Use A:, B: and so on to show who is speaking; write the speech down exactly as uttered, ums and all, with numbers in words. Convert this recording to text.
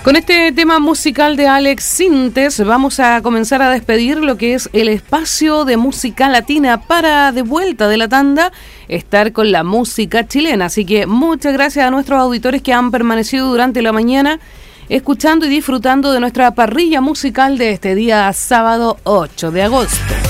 A: Con este tema musical de Alex Sintes vamos a comenzar a despedir lo que es el espacio de música latina para, de vuelta de la tanda, estar con la música chilena. Así que muchas gracias a nuestros auditores que han permanecido durante la mañana escuchando y disfrutando de nuestra parrilla musical de este día sábado ocho de agosto.